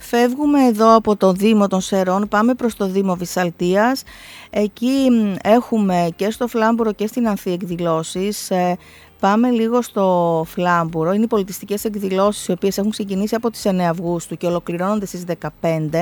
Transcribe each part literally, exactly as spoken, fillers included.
Φεύγουμε εδώ από το Δήμο των Σερών, πάμε προς το Δήμο Βυσσαλτίας. Εκεί έχουμε και στο Φλάμπουρο και στην Ανθή εκδηλώσεις. Πάμε λίγο στο Φλάμπουρο. Είναι οι πολιτιστικές εκδηλώσεις οι οποίες έχουν ξεκινήσει από τις εννέα Αυγούστου και ολοκληρώνονται στις δεκαπέντε.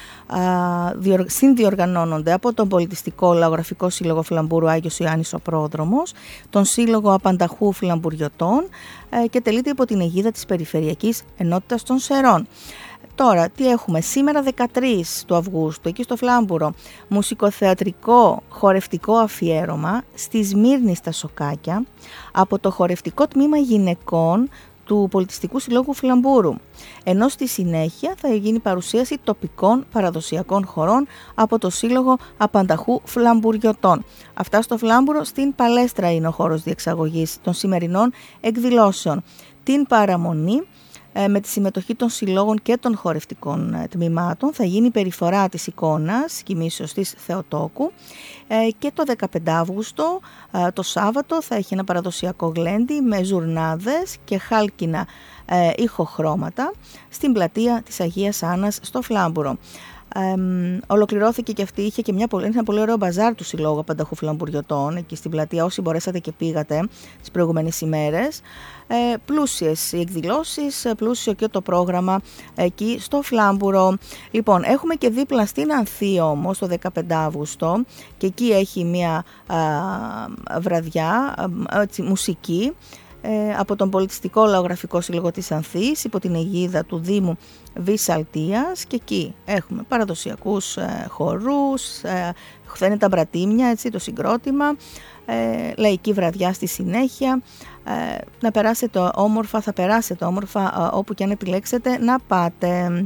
Συνδιοργανώνονται από τον Πολιτιστικό Λαογραφικό Σύλλογο Φλαμπούρου Άγιος Ιωάννης ο Πρόδρομος, τον Σύλλογο Απανταχού Φλαμπουριωτών και τελείται υπό την αιγίδα της Περιφερειακής Ενότητας των Σερών. Τώρα, τι έχουμε, σήμερα δεκατρείς του Αυγούστου, εκεί στο Φλάμπουρο, μουσικοθεατρικό χορευτικό αφιέρωμα στη Σμύρνη στα Σοκάκια από το χορευτικό τμήμα γυναικών του Πολιτιστικού Συλλόγου Φλαμπούρου, ενώ στη συνέχεια θα γίνει παρουσίαση τοπικών παραδοσιακών χορών από το Σύλλογο Απανταχού Φλαμπουριωτών. Αυτά στο Φλάμπουρο, στην Παλέστρα είναι ο χώρος διεξαγωγής των σημερινών εκδηλώσεων. Την παραμονή, με τη συμμετοχή των συλλόγων και των χορευτικών τμήματων, θα γίνει η περιφορά της εικόνας κοιμήσεως της Θεοτόκου και το δεκαπέντε Αύγουστο, το Σάββατο, θα έχει ένα παραδοσιακό γλέντι με ζουρνάδες και χάλκινα ηχοχρώματα στην πλατεία της Αγίας Άννας στο Φλάμπουρο. Ε, ολοκληρώθηκε και αυτή, είχε και μια πολύ, ένα πολύ ωραίο μπαζάρ του Συλλόγου Απανταχού Φλαμπουριωτών εκεί στην πλατεία, όσοι μπορέσατε και πήγατε τις προηγούμενες ημέρες. Ε, πλούσιες οι εκδηλώσεις, πλούσιο και το πρόγραμμα εκεί στο Φλάμπουρο. Λοιπόν, έχουμε και δίπλα στην Ανθή όμως το δεκαπέντε Αύγουστο και εκεί έχει μια α, βραδιά α, έτσι, μουσική από τον Πολιτιστικό Λαογραφικό Σύλλογο της Ανθής υπό την αιγίδα του Δήμου Βυσσαλτίας, και εκεί έχουμε παραδοσιακούς ε, χορούς, ε, θα είναι τα μπρατήμια, έτσι, το συγκρότημα, ε, λαϊκή βραδιά στη συνέχεια. Ε, να περάσετε όμορφα, θα περάσετε όμορφα ε, όπου και αν επιλέξετε να πάτε.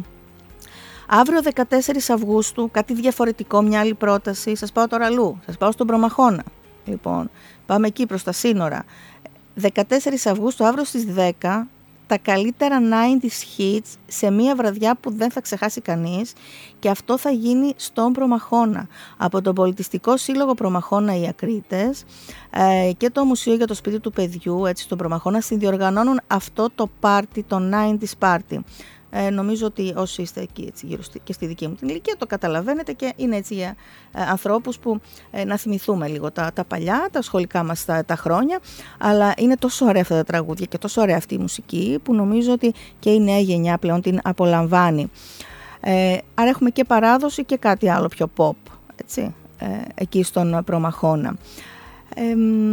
Αύριο δεκατέσσερις Αυγούστου, κάτι διαφορετικό, μια άλλη πρόταση. Σας πάω τώρα αλλού, σας πάω στον Προμαχώνα. Λοιπόν, πάμε εκεί προς τα σύνορα. δεκατέσσερις Αυγούστου, αύριο στις δέκα, τα καλύτερα ενενήντα hits σε μια βραδιά που δεν θα ξεχάσει κανείς, και αυτό θα γίνει στον Προμαχώνα από τον Πολιτιστικό Σύλλογο Προμαχώνα οι Ακρίτες ε, και το Μουσείο για το Σπίτι του Παιδιού, έτσι, στον Προμαχώνα συνδιοργανώνουν αυτό το πάρτι, το ενενήντα πάρτι. Ε, νομίζω ότι όσοι είστε εκεί, έτσι, γύρω στη, και στη δική μου την ηλικία, το καταλαβαίνετε, και είναι έτσι για ε, ανθρώπους που ε, να θυμηθούμε λίγο τα, τα παλιά, τα σχολικά μας τα, τα χρόνια, αλλά είναι τόσο ωραία αυτά τα τραγούδια και τόσο ωραία αυτή η μουσική που νομίζω ότι και η νέα γενιά πλέον την απολαμβάνει. Ε, άρα έχουμε και παράδοση και κάτι άλλο πιο pop, έτσι, ε, εκεί στον Προμαχώνα. Ε,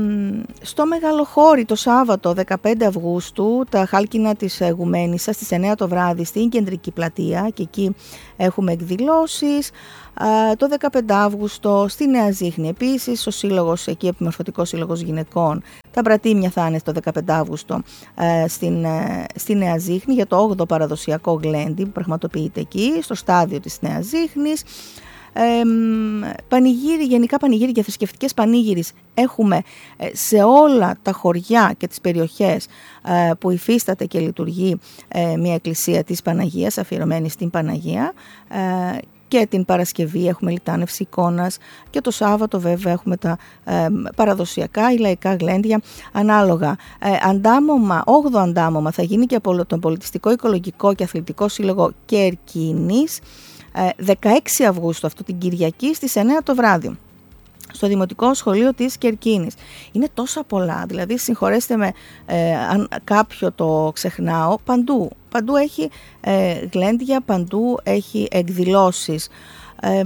στο Μεγαλοχώρι το Σάββατο δεκαπέντε Αυγούστου, τα χάλκινα της Γουμένισσας στις εννέα το βράδυ στην Κεντρική Πλατεία, και εκεί έχουμε εκδηλώσεις. Ε, το δεκαπέντε Αυγούστο στη Νέα Ζήχνη επίσης, ο σύλλογος εκεί, Επιμορφωτικός Σύλλογος Γυναικών, τα μπρατήμια θα είναι στο δεκαπέντε Αυγούστο ε, στην, ε, στη Νέα Ζήχνη για το όγδοο παραδοσιακό γλέντι που πραγματοποιείται εκεί στο στάδιο της Νέας Ζήχνης. Ε, πανηγύρι, γενικά πανηγύρι και θρησκευτικές πανήγυρις έχουμε σε όλα τα χωριά και τις περιοχές ε, που υφίσταται και λειτουργεί ε, μια εκκλησία της Παναγίας, αφιερωμένη στην Παναγία, ε, και την Παρασκευή έχουμε λιτάνευση εικόνας, και το Σάββατο βέβαια έχουμε τα ε, παραδοσιακά ή λαϊκά γλέντια ανάλογα. Ε, αντάμωμα, όγδοο αντάμωμα θα γίνει και από τον Πολιτιστικό, Οικολογικό και Αθλητικό Σύλλογο Κερκίνης δεκαέξι Αυγούστου, αυτό την Κυριακή στις εννέα το βράδυ, στο Δημοτικό Σχολείο της Κερκίνης. Είναι τόσα πολλά, δηλαδή συγχωρέστε με ε, αν κάποιο το ξεχνάω, παντού, παντού έχει ε, γλέντια, παντού έχει εκδηλώσεις. Ε,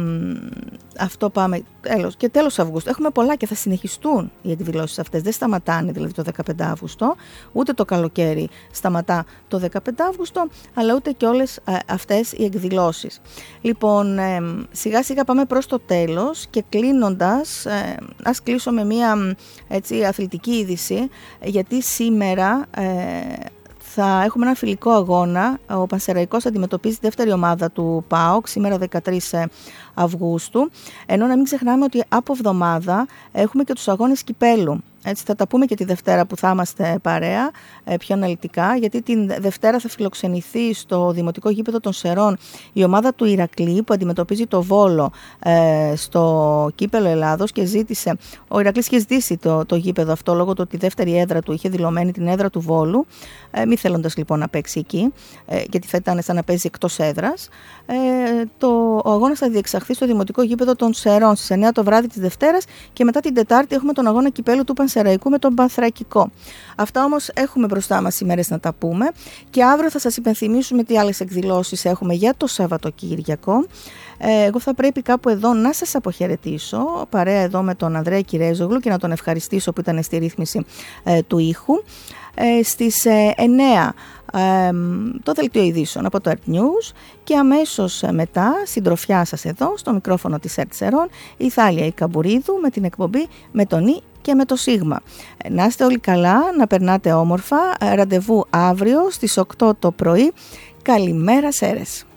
αυτό πάμε τέλος, και τέλος Αυγούστου έχουμε πολλά και θα συνεχιστούν οι εκδηλώσεις αυτές, δεν σταματάνε δηλαδή το δεκαπέντε Αυγούστο, ούτε το καλοκαίρι σταματά το δεκαπέντε Αυγούστο, αλλά ούτε και όλες ε, αυτές οι εκδηλώσεις. Λοιπόν, ε, σιγά σιγά πάμε προς το τέλος, και κλείνοντας ε, ας κλείσω με μια έτσι, αθλητική είδηση, γιατί σήμερα ε, θα έχουμε ένα φιλικό αγώνα. Ο Πανσεραϊκός αντιμετωπίζει τη δεύτερη ομάδα του ΠΑΟΚ σήμερα δεκατρείς Αυγούστου, ενώ να μην ξεχνάμε ότι από εβδομάδα έχουμε και τους αγώνες κυπέλου Έτσι θα τα πούμε και τη Δευτέρα που θα είμαστε παρέα πιο αναλυτικά, γιατί την Δευτέρα θα φιλοξενηθεί στο Δημοτικό Γήπεδο των Σερών η ομάδα του Ηρακλή που αντιμετωπίζει το Βόλο ε, στο Κύπελλο Ελλάδος και ζήτησε, ο Ηρακλής είχε ζητήσει το, το γήπεδο αυτό λόγω του ότι η δεύτερη έδρα του είχε δηλωμένη την έδρα του Βόλου, ε, μη θέλοντας λοιπόν να παίξει εκεί, ε, γιατί θα ήταν σαν να παίζει εκτός έδρας. Ε, το, ο αγώνας θα διεξαχθεί στο Δημοτικό Γήπεδο των Σερών στις εννιά το βράδυ της Δευτέρας και μετά την Τετάρτη έχουμε τον αγώνα κυπέλου του Πανσεραϊκού με τον Πανθρακικό. Αυτά όμως έχουμε μπροστά μας ημέρες να τα πούμε και αύριο θα σας υπενθυμίσουμε τι άλλες εκδηλώσεις έχουμε για το Σαββατοκύριακο. Ε, εγώ θα πρέπει κάπου εδώ να σας αποχαιρετήσω παρέα εδώ με τον Ανδρέα Κυρέζογλου και να τον ευχαριστήσω που ήταν στη ρύθμιση ε, του ήχου. Ε, στις ε, εννιά ε, το δελτίο ειδήσεων από το Earth News και αμέσως μετά συντροφιά σας εδώ στο μικρόφωνο της Earth Σερών η Θάλια η Καμπουρίδου με την εκπομπή με τον Ι και με το Σίγμα. Να είστε όλοι καλά, να περνάτε όμορφα, ραντεβού αύριο στις οκτώ το πρωί. Καλημέρα Σέρες.